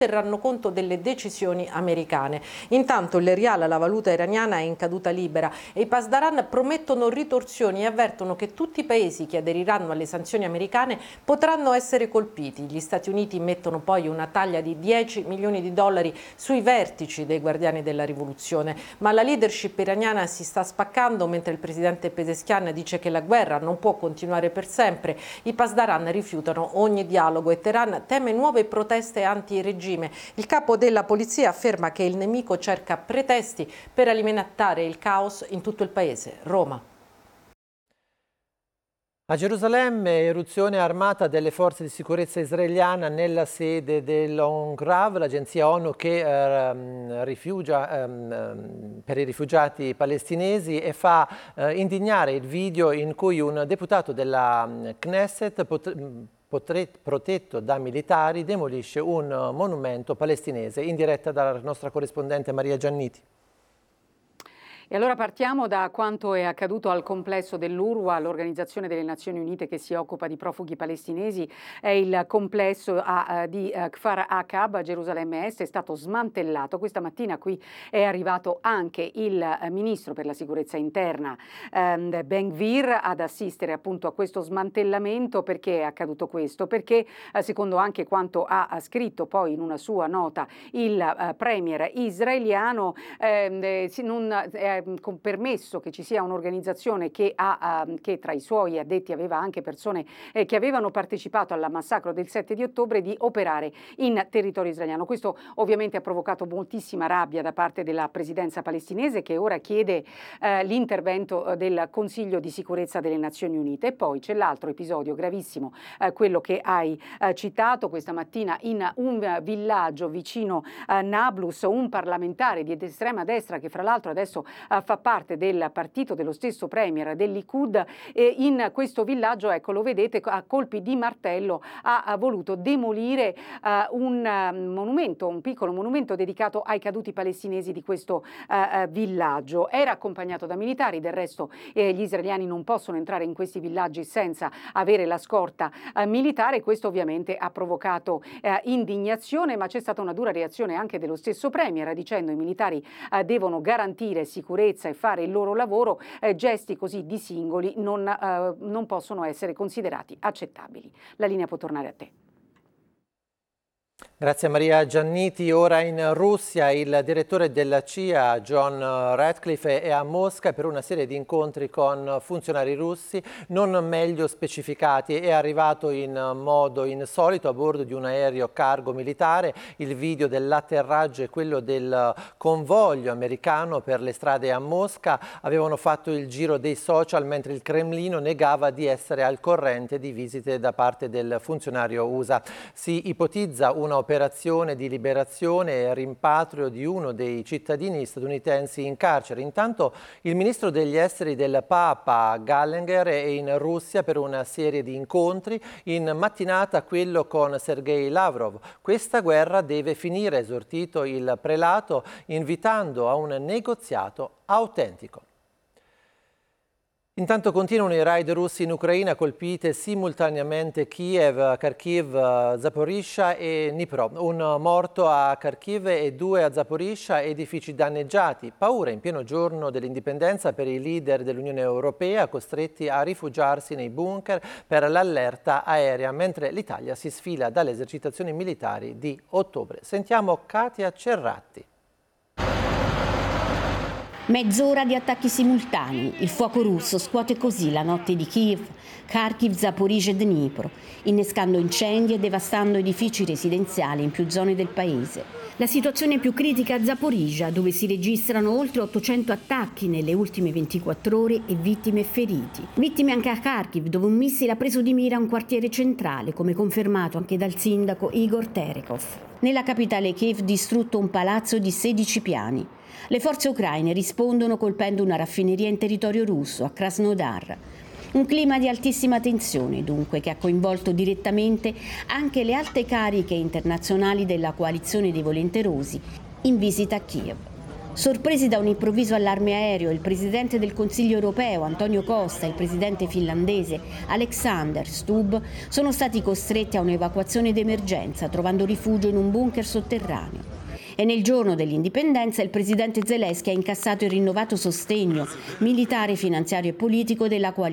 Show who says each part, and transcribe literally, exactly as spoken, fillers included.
Speaker 1: terranno conto delle decisioni americane. Intanto il rial, la valuta iraniana, è in caduta libera e i Pasdaran promettono ritorsioni e avvertono che tutti i paesi che aderiranno alle sanzioni americane potranno essere colpiti. Gli Stati Uniti mettono poi una taglia di dieci milioni di dollari sui vertici dei guardiani della rivoluzione, ma la leadership iraniana si sta spaccando mentre il presidente Pezeshkian dice che la guerra non può continuare per sempre. I Pasdaran rifiutano ogni dialogo e Teheran teme nuove proteste anti-regime. Il capo della polizia afferma che il nemico cerca pretesti per alimentare il caos in tutto il paese. Roma.
Speaker 2: A Gerusalemme, eruzione armata delle forze di sicurezza israeliana nella sede dell'UNRWA, l'agenzia ONU che eh, rifugia eh, per i rifugiati palestinesi, e fa eh, indignare il video in cui un deputato della Knesset pot- protetto da militari demolisce un monumento palestinese. In diretta dalla nostra corrispondente Maria Gianniti.
Speaker 3: E allora partiamo da quanto è accaduto al complesso dell'UNRWA, l'Organizzazione delle Nazioni Unite che si occupa di profughi palestinesi. È il complesso a, di uh, Kfar Aqab a Gerusalemme Est, è stato smantellato. Questa mattina qui è arrivato anche il uh, ministro per la sicurezza interna um, Ben Gvir ad assistere appunto a questo smantellamento. Perché è accaduto questo? Perché uh, secondo anche quanto ha, ha scritto poi in una sua nota il uh, premier israeliano, eh, non eh, permesso che ci sia un'organizzazione che, ha, uh, che tra i suoi addetti aveva anche persone eh, che avevano partecipato al massacro del sette di ottobre di operare in territorio israeliano. Questo ovviamente ha provocato moltissima rabbia da parte della presidenza palestinese, che ora chiede eh, l'intervento del Consiglio di sicurezza delle Nazioni Unite. E poi c'è l'altro episodio gravissimo, eh, quello che hai eh, citato questa mattina in un villaggio vicino a Nablus, un parlamentare di estrema destra che fra l'altro adesso fa parte del partito dello stesso premier del Likud, e in questo villaggio, ecco, lo vedete, a colpi di martello ha, ha voluto demolire uh, un uh, monumento, un piccolo monumento dedicato ai caduti palestinesi di questo uh, uh, villaggio. Era accompagnato da militari, del resto eh, gli israeliani non possono entrare in questi villaggi senza avere la scorta uh, militare. Questo ovviamente ha provocato uh, indignazione, ma c'è stata una dura reazione anche dello stesso premier, dicendo i militari uh, devono garantire sicurezza e fare il loro lavoro, eh, gesti così di singoli non, eh, non possono essere considerati accettabili. La linea può tornare a te.
Speaker 2: Grazie Maria Gianniti. Ora in Russia il direttore della C I A, John Ratcliffe, è a Mosca per una serie di incontri con funzionari russi non meglio specificati. È arrivato in modo insolito a bordo di un aereo cargo militare. Il video dell'atterraggio è quello del convoglio americano per le strade a Mosca. Avevano fatto il giro dei social, mentre il Cremlino negava di essere al corrente di visite da parte del funzionario U S A. Si ipotizza una operazione operazione di liberazione e rimpatrio di uno dei cittadini statunitensi in carcere. Intanto il ministro degli esteri del Papa Gallagher è in Russia per una serie di incontri, in mattinata quello con Sergei Lavrov. Questa guerra deve finire, ha esortito il prelato, invitando a un negoziato autentico. Intanto continuano i raid russi in Ucraina, colpite simultaneamente Kiev, Kharkiv, Zaporizhzhia e Dnipro. Un morto a Kharkiv e due a Zaporizhzhia, edifici danneggiati. Paura in pieno giorno dell'indipendenza per i leader dell'Unione Europea, costretti a rifugiarsi nei bunker per l'allerta aerea, mentre l'Italia si sfila dalle esercitazioni militari di ottobre. Sentiamo Katia Cerratti.
Speaker 4: Mezz'ora di attacchi simultanei. Il fuoco russo scuote così la notte di Kiev, Kharkiv, Zaporizhzhia e Dnipro, innescando incendi e devastando edifici residenziali in più zone del paese. La situazione è più critica a Zaporizhzhia, dove si registrano oltre ottocento attacchi nelle ultime ventiquattro ore e vittime e feriti. Vittime anche a Kharkiv, dove un missile ha preso di mira un quartiere centrale, come confermato anche dal sindaco Igor Terekov. Nella capitale Kiev distrutto un palazzo di sedici piani. Le forze ucraine rispondono colpendo una raffineria in territorio russo, a Krasnodar. Un clima di altissima tensione, dunque, che ha coinvolto direttamente anche le alte cariche internazionali della coalizione dei volenterosi in visita a Kiev. Sorpresi da un improvviso allarme aereo, il presidente del Consiglio europeo Antonio Costa e il presidente finlandese Alexander Stubb sono stati costretti a un'evacuazione d'emergenza, trovando rifugio in un bunker sotterraneo. E nel giorno dell'indipendenza il presidente Zelensky ha incassato il rinnovato sostegno militare, finanziario e politico della coalizione.